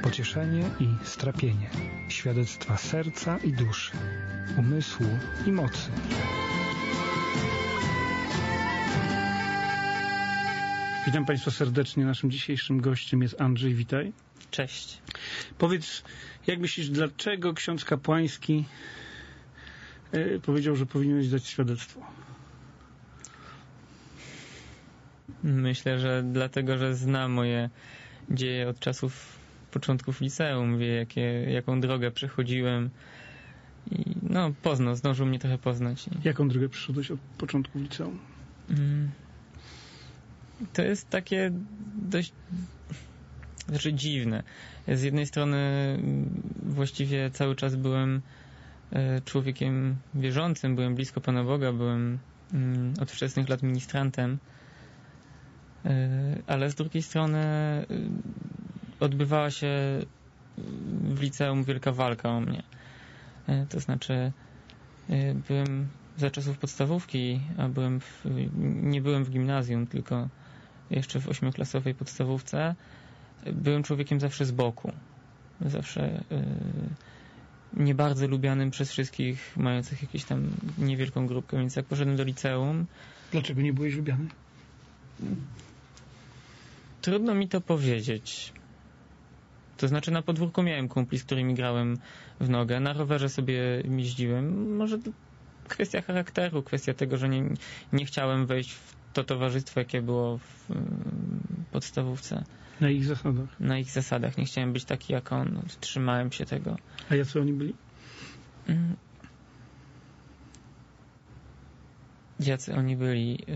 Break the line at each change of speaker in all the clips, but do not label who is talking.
pocieszenie i strapienie, świadectwa serca i duszy, umysłu i mocy. Witam Państwa serdecznie. Naszym dzisiejszym gościem jest Andrzej. Witaj.
Cześć.
Powiedz, jak myślisz, dlaczego ksiądz kapłański powiedział, że powinieneś dać świadectwo?
Myślę, że dlatego, że zna moje dzieje od czasów początków liceum, wie jaką drogę przechodziłem i zdążył mnie trochę poznać.
Jaką drogę przeszedłeś od początku liceum?
To jest takie dość dziwne. Z jednej strony właściwie cały czas byłem człowiekiem wierzącym, byłem blisko Pana Boga, byłem od wczesnych lat ministrantem, ale z drugiej strony odbywała się w liceum wielka walka o mnie. To znaczy byłem za czasów podstawówki, a nie byłem w gimnazjum, tylko jeszcze w 8-klasowej podstawówce. Byłem człowiekiem zawsze z boku. Zawsze nie bardzo lubianym przez wszystkich, mających jakąś tam niewielką grupkę, więc jak poszedłem do liceum...
Dlaczego nie byłeś lubiany?
Trudno mi to powiedzieć. To znaczy na podwórku miałem kumpli, z którymi grałem w nogę, na rowerze sobie jeździłem. Może to kwestia charakteru, kwestia tego, że nie chciałem wejść w to towarzystwo, jakie było w podstawówce.
Na ich zasadach?
Na ich zasadach. Nie chciałem być taki jak on. Trzymałem się tego.
A jacy oni byli?
Jacy oni byli?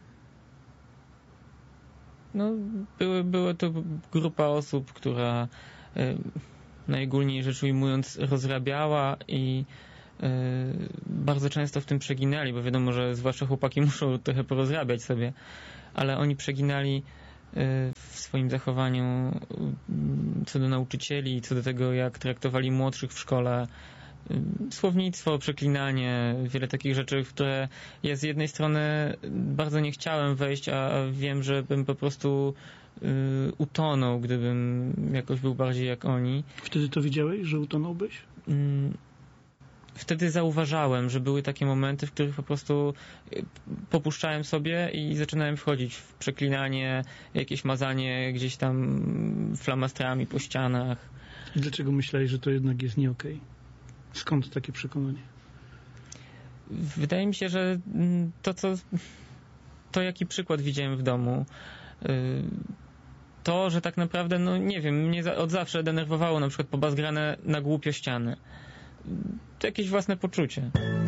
Była to grupa osób, która najogólniej rzecz ujmując rozrabiała i bardzo często w tym przeginali, bo wiadomo, że zwłaszcza chłopaki muszą trochę porozrabiać sobie, ale oni przeginali w swoim zachowaniu co do nauczycieli, co do tego, jak traktowali młodszych w szkole. Słownictwo, przeklinanie, wiele takich rzeczy, w które ja z jednej strony bardzo nie chciałem wejść, a wiem, że bym po prostu utonął, gdybym jakoś był bardziej jak oni.
Wtedy to widziałeś, że utonąłbyś?
Wtedy zauważałem, że były takie momenty, w których po prostu popuszczałem sobie i zaczynałem wchodzić w przeklinanie, jakieś mazanie gdzieś tam flamastrami po ścianach.
I dlaczego myślałeś, że to jednak jest nie okej? Skąd takie przekonanie?
Wydaje mi się, że to jaki przykład widziałem w domu, to, że tak naprawdę, nie wiem, mnie od zawsze denerwowało na przykład pobazgrane na głupio ściany. To jakieś własne poczucie.